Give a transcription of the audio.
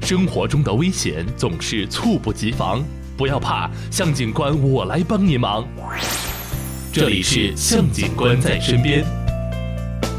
生活中的危险总是猝不及防，不要怕，向警官我来帮您忙。这里是向警官在身边。